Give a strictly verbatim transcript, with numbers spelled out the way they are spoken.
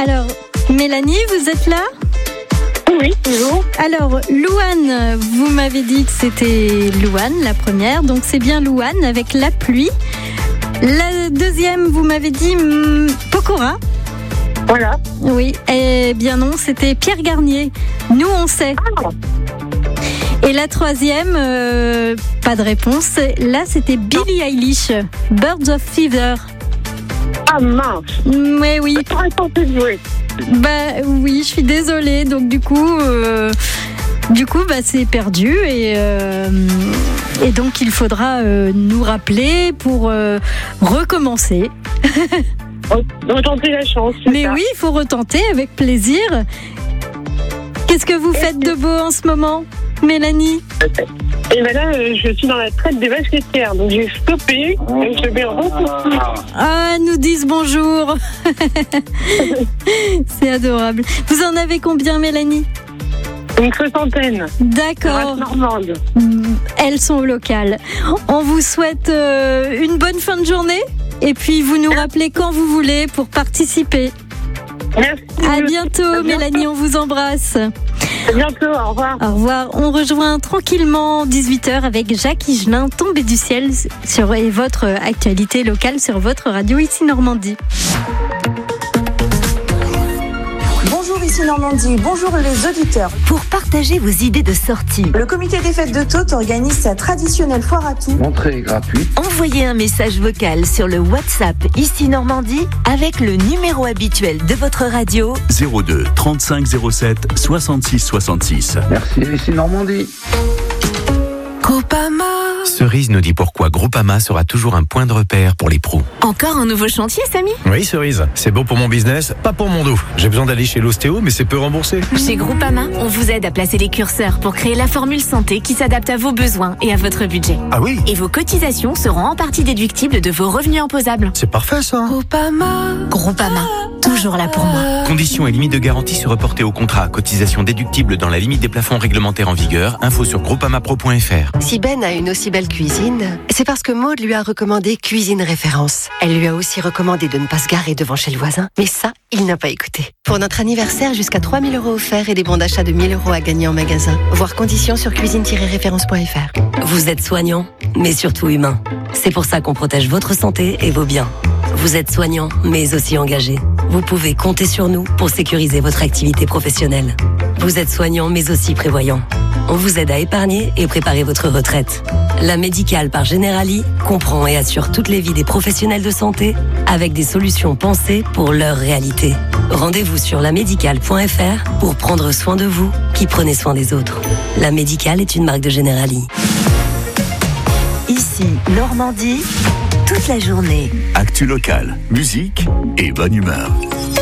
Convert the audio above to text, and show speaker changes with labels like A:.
A: Alors, Mélanie, vous êtes là ?
B: Oui, toujours.
A: Alors, Louane, vous m'avez dit que c'était Louane, la première, donc c'est bien Louane avec La pluie. La deuxième, vous m'avez dit hmm, Pokora.
B: Voilà.
A: Oui, eh bien non, c'était Pierre Garnier. Nous, on sait.
B: Ah.
A: Et la troisième, euh, pas de réponse. Là, c'était Billie Eilish, Birds of Feather.
B: Ah mince.
A: Mais oui.
B: J'aurais tenté de jouer.
A: Bah oui, je suis désolée. Donc du coup, euh, du coup, bah c'est perdu et euh, et donc il faudra euh, nous rappeler pour euh, recommencer.
B: Retenter la chance.
A: Mais
B: ça.
A: oui, il faut retenter avec plaisir. Qu'est-ce que vous faites de beau en ce moment, Mélanie ?
B: Et ben là, je suis dans la traite des vaches laitières, donc j'ai stoppé et je vais ressortir.
A: Ah, nous disent bonjour. C'est adorable. Vous en avez combien, Mélanie ?
B: Une soixantaine.
A: D'accord.
B: Normande.
A: Elles sont locales. On vous souhaite euh, une bonne fin de journée et puis vous nous rappelez quand vous voulez pour participer.
B: Merci.
A: À bientôt, à bientôt. Mélanie, on vous embrasse.
B: À bientôt, au revoir.
A: Au revoir. On rejoint tranquillement dix-huit heures avec Jacques Higelin, Tombé du ciel sur et votre actualité locale sur votre radio ici Normandie.
C: Bonjour ici Normandie, bonjour les auditeurs.
D: Pour partager vos idées de sortie,
C: le comité des fêtes de Tôtes organise sa traditionnelle foire à tout.
E: Entrée gratuite.
D: Envoyez un message vocal sur le WhatsApp ici Normandie avec le numéro habituel de votre radio
F: zéro deux trente-cinq zéro sept soixante-six soixante-six.
E: Merci ici Normandie.
D: Groupama.
G: Cerise nous dit pourquoi Groupama sera toujours un point de repère pour les pros.
D: Encore un nouveau chantier, Samy ?
H: Oui, Cerise, c'est bon pour mon business, pas pour mon dos. J'ai besoin d'aller chez l'ostéo, mais c'est peu remboursé.
D: Chez Groupama, on vous aide à placer les curseurs pour créer la formule santé qui s'adapte à vos besoins et à votre budget.
H: Ah oui ?
D: Et vos cotisations seront en partie déductibles de vos revenus imposables.
H: C'est parfait ça.
D: Groupama. Groupama, toujours là pour moi.
G: Conditions et limites de garantie se reporter au contrat. Cotisation déductible dans la limite des plafonds réglementaires en vigueur. Info sur groupamapro point f r.
I: Si Ben a une aussi belle cuisine, c'est parce que Maude lui a recommandé Cuisine Référence. Elle lui a aussi recommandé de ne pas se garer devant chez le voisin, mais ça, il n'a pas écouté. Pour notre anniversaire, jusqu'à trois mille euros offerts et des bons d'achat de mille euros à gagner en magasin. Voir conditions sur cuisine tiret référence point f r.
J: Vous êtes soignant, mais surtout humain. C'est pour ça qu'on protège votre santé et vos biens. Vous êtes soignant, mais aussi engagé. Vous pouvez compter sur nous pour sécuriser votre activité professionnelle. Vous êtes soignant, mais aussi prévoyant. On vous aide à épargner et préparer votre retraite. La Médicale par Generali comprend et assure toutes les vies des professionnels de santé avec des solutions pensées pour leur réalité. Rendez-vous sur la médicale point f r pour prendre soin de vous qui prenez soin des autres. La Médicale est une marque de Generali.
D: Ici, Normandie, toute la journée.
F: Actu locale, musique et bonne humeur.